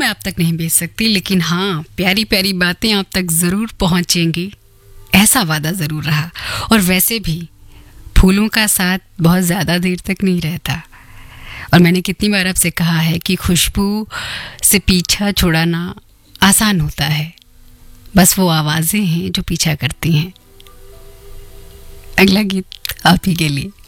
मैं आप तक नहीं भेज सकती, लेकिन हाँ, प्यारी प्यारी बातें आप तक ज़रूर पहुँचेंगी, ऐसा वादा ज़रूर रहा। और वैसे भी फूलों का साथ बहुत ज़्यादा देर तक नहीं रहता। और मैंने कितनी बार आपसे कहा है कि खुशबू से पीछा छुड़ाना आसान होता है, बस वो आवाज़ें हैं जो पीछा करती हैं। अगला गीत आप ही के लिए।